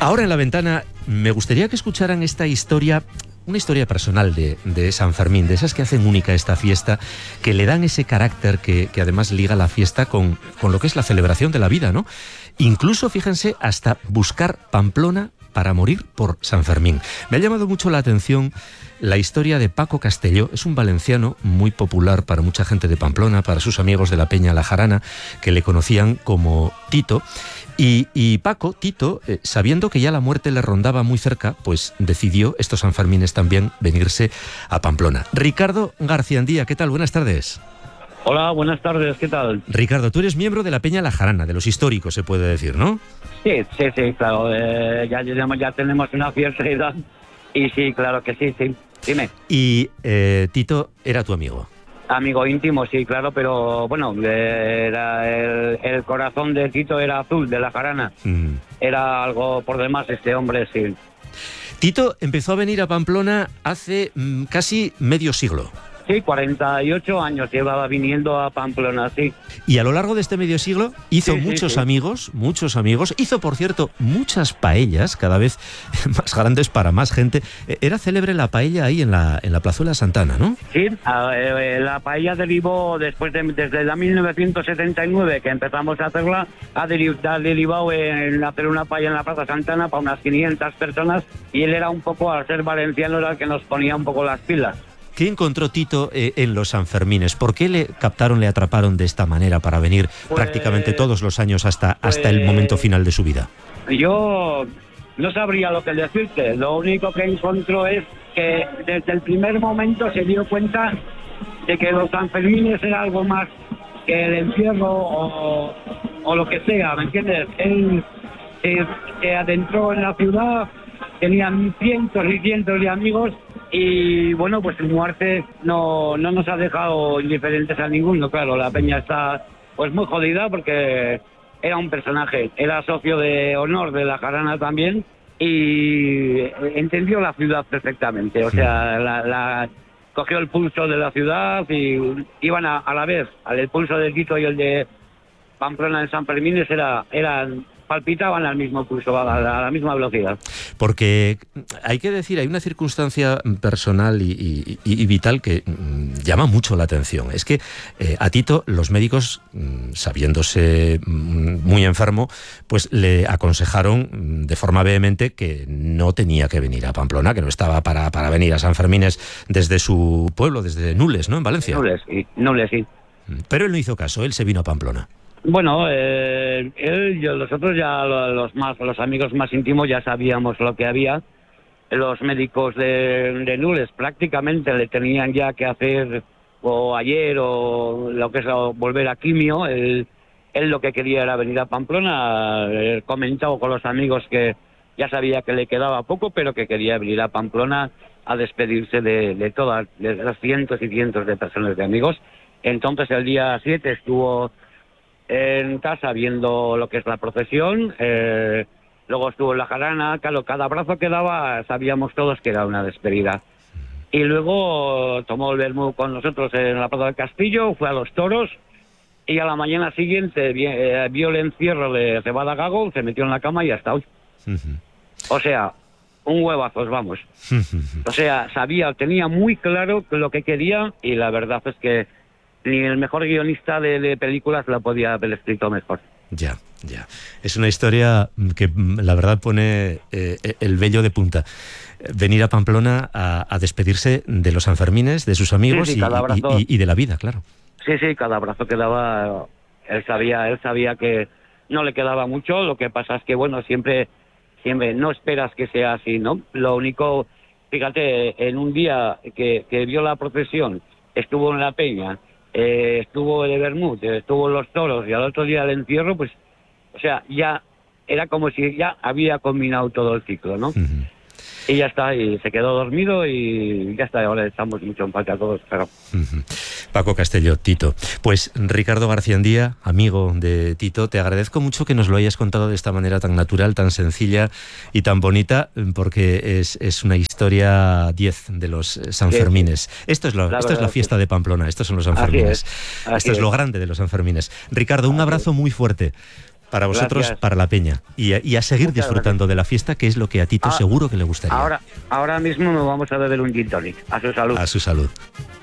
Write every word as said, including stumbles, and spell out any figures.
Ahora en La Ventana me gustaría que escucharan esta historia, una historia personal de, de San Fermín, de esas que hacen única esta fiesta, que le dan ese carácter que, que además liga la fiesta con, con lo que es la celebración de la vida, ¿no? Incluso, fíjense, hasta buscar Pamplona para morir por San Fermín. Me ha llamado mucho la atención la historia de Paco Castelló. Es un valenciano muy popular para mucha gente de Pamplona, para sus amigos de la Peña La Jarana, que le conocían como Tito. Y, y Paco, Tito, eh, sabiendo que ya la muerte le rondaba muy cerca, pues decidió, estos sanfermines también, venirse a Pamplona. Ricardo Garciandía, ¿qué tal? Buenas tardes. Hola, buenas tardes, ¿qué tal? Ricardo, tú eres miembro de la Peña La Jarana, de los históricos, se puede decir, ¿no? Sí, sí, sí, claro, eh, ya, ya, ya tenemos una cierta edad y sí, claro que sí, sí, dime. Y eh, Tito era tu amigo. Amigo íntimo, sí, claro, pero bueno, era el, el corazón de Tito era azul, de La Jarana. Mm. Era algo por demás este hombre, sí. Tito empezó a venir a Pamplona hace mm, casi medio siglo. Sí, cuarenta y ocho años llevaba viniendo a Pamplona, sí. Y a lo largo de este medio siglo hizo sí, muchos sí, sí. amigos, muchos amigos. Hizo, por cierto, muchas paellas, cada vez más grandes para más gente. Era célebre la paella ahí en la, en la Plazuela Santana, ¿no? Sí, eh, la paella derivó después de, desde la mil novecientos setenta y nueve que empezamos a hacerla, ha derivado en hacer una paella en la Plaza Santana para unas quinientas personas, y él era un poco, al ser valenciano, era el que nos ponía un poco las pilas. ¿Qué encontró Tito eh, en los Sanfermines? ¿Por qué le captaron, le atraparon de esta manera para venir pues, prácticamente todos los años hasta, pues, hasta el momento final de su vida? Yo no sabría lo que decirte. Lo único que encontró es que desde el primer momento se dio cuenta de que los Sanfermines era algo más que el encierro o, o lo que sea, ¿me entiendes? Él eh, se adentró en la ciudad, tenía cientos y cientos de amigos. Y bueno, pues su muerte no, no nos ha dejado indiferentes a ninguno. Claro, la peña está pues muy jodida porque era un personaje, era socio de honor de La Jarana también y entendió la ciudad perfectamente. O sea, la, la cogió el pulso de la ciudad y iban a, a la vez. El pulso de Tito y el de Pamplona en San Fermín era, eran... palpitaban al mismo pulso, a la, a la misma velocidad. Porque hay que decir, hay una circunstancia personal y, y, y vital que mm, llama mucho la atención. Es que eh, a Tito los médicos, mm, sabiéndose mm, muy enfermo, pues le aconsejaron mm, de forma vehemente que no tenía que venir a Pamplona, que no estaba para, para venir a San Fermines desde su pueblo, desde Nules, ¿no? En Valencia. Nules, sí. Nules, sí. Pero él no hizo caso, él se vino a Pamplona. Bueno, eh, él, yo, nosotros ya los más, los amigos más íntimos ya sabíamos lo que había. Los médicos de, de Nules prácticamente le tenían ya que hacer o ayer o lo que es o volver a quimio. Él, él lo que quería era venir a Pamplona. He comentado con los amigos que ya sabía que le quedaba poco, pero que quería venir a Pamplona a despedirse de, de todas, de las cientos y cientos de personas, de amigos. Entonces el día siete estuvo en casa viendo lo que es la procesión, eh, luego estuvo en La Jarana, claro, cada abrazo que daba sabíamos todos que era una despedida. Y luego tomó el vermú con nosotros en la Plaza del Castillo, fue a los toros y a la mañana siguiente vi, eh, vio el encierro de Cebada Gago, se metió en la cama y hasta hoy. Uh-huh. O sea, un huevazos, vamos. Uh-huh. O sea, sabía, tenía muy claro lo que quería y la verdad es que ni el mejor guionista de, de películas lo podía haber escrito mejor. Ya, ya. Es una historia que la verdad pone eh, el vello de punta. Venir a Pamplona a, a despedirse de los Sanfermines, de sus amigos sí, sí, y, y, y de la vida, claro. Sí, sí, cada abrazo que daba, él sabía, él sabía que no le quedaba mucho. Lo que pasa es que, bueno, siempre, siempre no esperas que sea así, ¿no? Lo único, fíjate, en un día que, que vio la procesión, estuvo en la peña, Eh, estuvo de Bermud, estuvo en los toros y al otro día del encierro, pues, o sea, ya era como si ya había combinado todo el ciclo, ¿no? Uh-huh. Y ya está, y se quedó dormido y ya está, ahora estamos mucho en falta todos, pero... Uh-huh. Paco Castelló, Tito. Pues Ricardo Garciandía, amigo de Tito, te agradezco mucho que nos lo hayas contado de esta manera tan natural, tan sencilla y tan bonita, porque es, es una historia diez de los Sanfermines. Sí, esto es, lo, esto verdad, es la fiesta sí. de Pamplona, estos son los Sanfermines. Así es, así esto es, es lo grande de los Sanfermines. Ricardo, un así abrazo es. muy fuerte. Para vosotros, Gracias. para la peña. Y a, y a seguir Muchas disfrutando gracias. de la fiesta, que es lo que a Tito Ah, seguro que le gustaría. Ahora, ahora mismo nos vamos a beber un gin tonic. A su salud. A su salud.